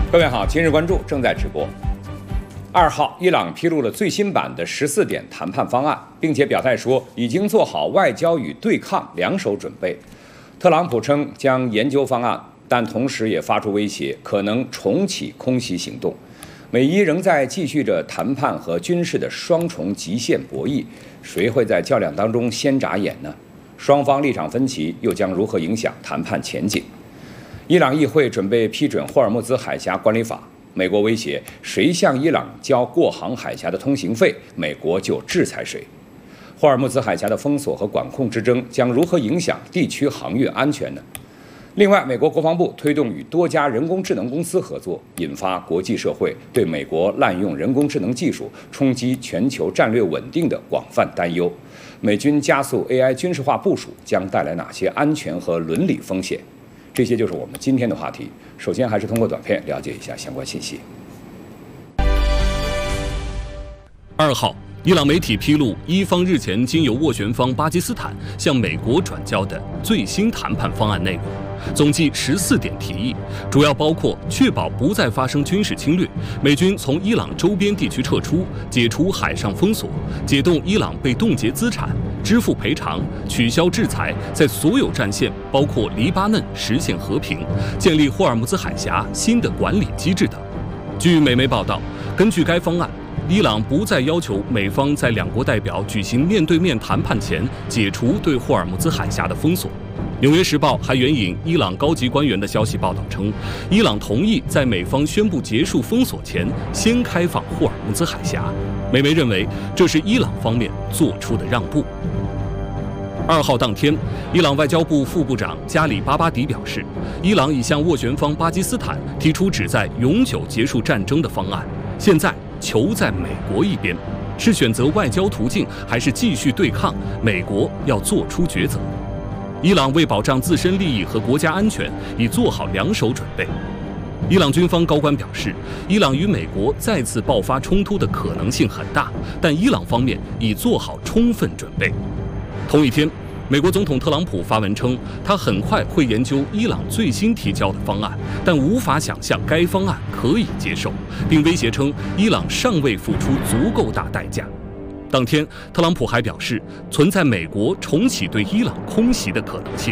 各位好，今日关注正在直播。2号，伊朗披露了最新版的14点谈判方案，并且表态说已经做好外交与对抗两手准备。特朗普称将研究方案，但同时也发出威胁，可能重启空袭行动。美伊仍在继续着谈判和军事的双重极限博弈，谁会在较量当中先眨眼呢？双方立场分歧又将如何影响谈判前景？伊朗议会准备批准霍尔木兹海峡管理法，美国威胁谁向伊朗交过航海峡的通行费，美国就制裁谁。霍尔木兹海峡的封锁和管控之争将如何影响地区航运安全呢？另外，美国国防部推动与多家人工智能公司合作，引发国际社会对美国滥用人工智能技术冲击全球战略稳定的广泛担忧。美军加速 AI 军事化部署将带来哪些安全和伦理风险？这些就是我们今天的话题。首先，还是通过短片了解一下相关信息。 2号，伊朗媒体披露，伊方日前经由斡旋方巴基斯坦向美国转交的最新谈判方案内容，总计14点提议，主要包括确保不再发生军事侵略，美军从伊朗周边地区撤出，解除海上封锁，解冻伊朗被冻结资产，支付赔偿，取消制裁，在所有战线，包括黎巴嫩实现和平，建立霍尔木兹海峡新的管理机制等。据美媒报道，根据该方案，伊朗不再要求美方在两国代表举行面对面谈判前解除对霍尔木兹海峡的封锁。《纽约时报》还援引伊朗高级官员的消息报道称，伊朗同意在美方宣布结束封锁前先开放霍尔木兹海峡。美媒认为这是伊朗方面做出的让步。2号当天，伊朗外交部副部长加里巴巴迪表示，伊朗已向斡旋方巴基斯坦提出旨在永久结束战争的方案，现在球在美国一边，是选择外交途径还是继续对抗，美国要做出抉择。伊朗为保障自身利益和国家安全，已做好两手准备。伊朗军方高官表示，伊朗与美国再次爆发冲突的可能性很大，但伊朗方面已做好充分准备。同一天，美国总统特朗普发文称，他很快会研究伊朗最新提交的方案，但无法想象该方案可以接受，并威胁称伊朗尚未付出足够大代价。当天，特朗普还表示，存在美国重启对伊朗空袭的可能性。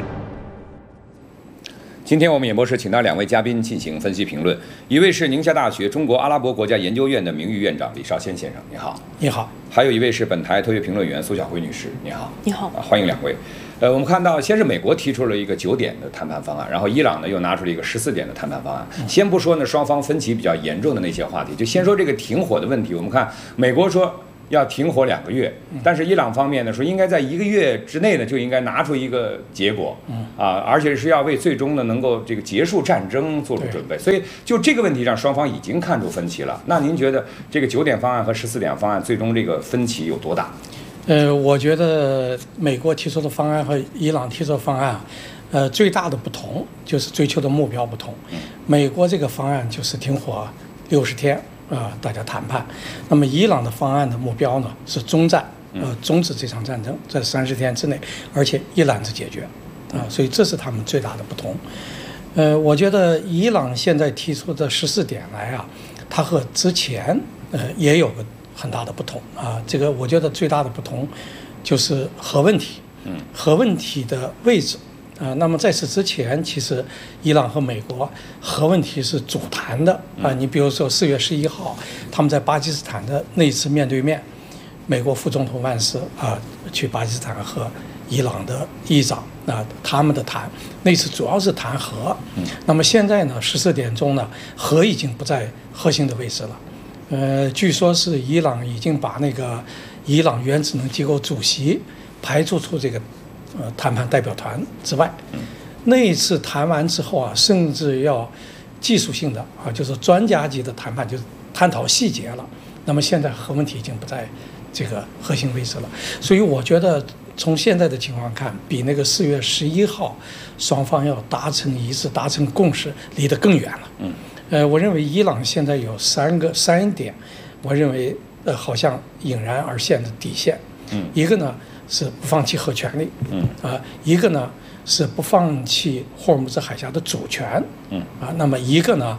今天我们演播室请到2位嘉宾进行分析评论，一位是宁夏大学中国阿拉伯国家研究院的名誉院长李绍先先生，你好。 你好。 还有一位是本台特约评论员苏晓辉女士，你好。 你好。 欢迎2位。我们看到，先是美国提出了一个9点的谈判方案，然后伊朗呢又拿出了一个14点的谈判方案。先不说呢双方分歧比较严重的那些话题，就先说这个停火的问题。我们看美国说要停火2个月，但是伊朗方面呢说应该在1个月之内呢就应该拿出一个结果，而且是要为最终呢能够这个结束战争做出准备。所以就这个问题上，双方已经看出分歧了。那您觉得这个9点方案和14点方案最终这个分歧有多大？ 我觉得美国提出的方案和伊朗提出的方案，最大的不同就是追求的目标不同。美国这个方案就是停火60天。大家谈判。那么伊朗的方案的目标呢是终战，终止这场战争，在30天之内，而且一揽子解决，所以这是他们最大的不同。我觉得伊朗现在提出的14点来啊，它和之前也有个很大的不同啊。这个我觉得最大的不同就是核问题，核问题的位置。那么在此之前，其实伊朗和美国核问题是主谈的啊。你比如说4月11号，他们在巴基斯坦的那次面对面，美国副总统万斯去巴基斯坦和伊朗的议长他们的谈，那次主要是谈核。那么现在呢，14点钟呢，核已经不在核心的位置了。据说是伊朗已经把那个伊朗原子能机构主席排除出这个谈判代表团之外。那一次谈完之后甚至要技术性的就是专家级的谈判，就是探讨细节了。那么现在核问题已经不在这个核心位置了，所以我觉得从现在的情况看，比那个4月11号双方要达成一致、达成共识离得更远了。我认为伊朗现在有3点，我认为好像隐然而现的底线。一个呢是不放弃核权利，一个呢是不放弃霍尔木兹海峡的主权，那么一个呢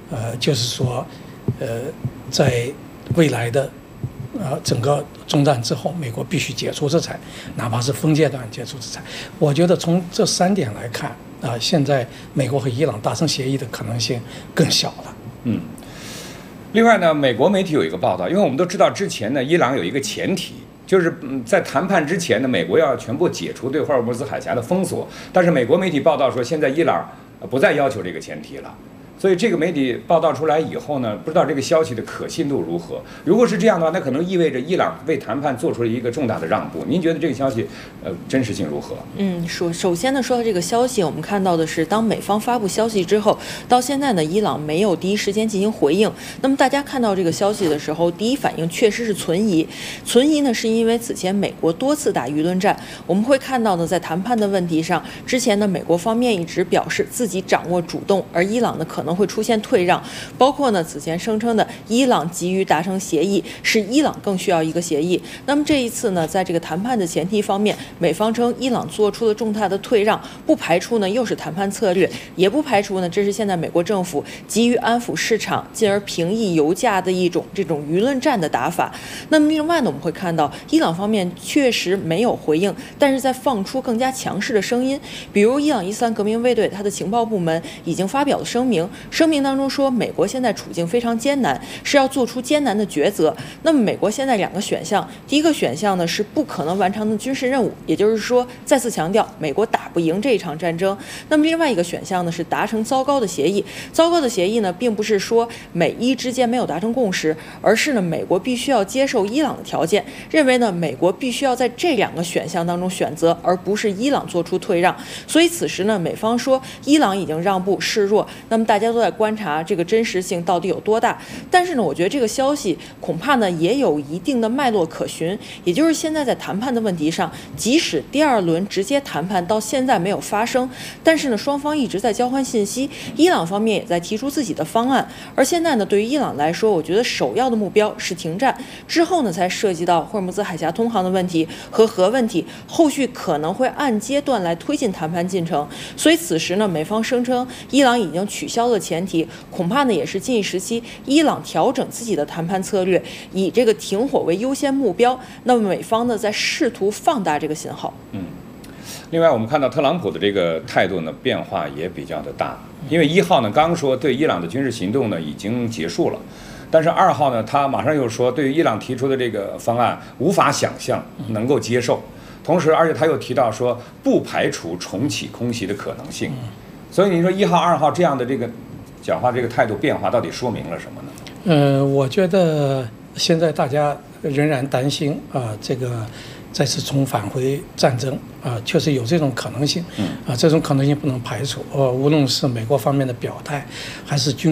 就是说，在未来的整个中战之后，美国必须解除制裁，哪怕是分阶段解除制裁。我觉得从这3点来看，现在美国和伊朗达成协议的可能性更小了。 另外呢，美国媒体有一个报道，因为我们都知道之前呢，伊朗有一个前提，就是在谈判之前呢，美国要全部解除对霍尔木兹海峡的封锁，但是美国媒体报道说，现在伊朗不再要求这个前提了。所以这个媒体报道出来以后呢，不知道这个消息的可信度如何。如果是这样的话，那可能意味着伊朗为谈判做出了一个重大的让步。您觉得这个消息，真实性如何？ 首先呢，说到这个消息，我们看到的是，当美方发布消息之后，到现在呢，伊朗没有第一时间进行回应。那么大家看到这个消息的时候，第一反应确实是存疑。存疑呢，是因为此前美国多次打舆论战，我们会看到呢，在谈判的问题上，之前呢，美国方面一直表示自己掌握主动，而伊朗呢可能会出现退让，包括呢此前声称的伊朗急于达成协议，是伊朗更需要一个协议。那么这一次呢，在这个谈判的前提方面，美方称伊朗做出了重大的退让，不排除呢又是谈判策略，也不排除呢这是现在美国政府急于安抚市场，进而平抑油价的这种舆论战的打法。那么另外呢，我们会看到伊朗方面确实没有回应，但是在放出更加强势的声音，比如伊朗伊斯兰革命卫队它的情报部门已经发表了声明当中说，美国现在处境非常艰难，是要做出艰难的抉择。那么美国现在2个选项，第一个选项呢是不可能完成的军事任务，也就是说再次强调美国打不赢这一场战争。那么另外一个选项呢是达成糟糕的协议。糟糕的协议呢并不是说美伊之间没有达成共识，而是呢美国必须要接受伊朗的条件，认为呢美国必须要在这2个选项当中选择，而不是伊朗做出退让。所以此时呢美方说伊朗已经让步示弱，那么大家都在观察这个真实性到底有多大。但是呢，我觉得这个消息恐怕呢也有一定的脉络可循，也就是现在在谈判的问题上，即使第2轮直接谈判到现在没有发生，但是呢双方一直在交换信息，伊朗方面也在提出自己的方案。而现在呢，对于伊朗来说，我觉得首要的目标是停战，之后呢才涉及到霍尔木兹海峡通航的问题和核问题，后续可能会按阶段来推进谈判进程。所以此时呢，美方声称伊朗已经取消了前提，恐怕呢也是近一时期伊朗调整自己的谈判策略，以这个停火为优先目标。那么美方呢在试图放大这个信号。 另外我们看到特朗普的这个态度呢变化也比较的大，因为1号呢刚说对伊朗的军事行动呢已经结束了，但是2号呢他马上又说对于伊朗提出的这个方案无法想象能够接受，同时而且他又提到说不排除重启空袭的可能性。所以你说1号2号这样的这个讲话这个态度变化到底说明了什么呢？ 我觉得现在大家仍然担心这个再次重返回战争确实有这种可能性这种可能性不能排除。无论是美国方面的表态，还是军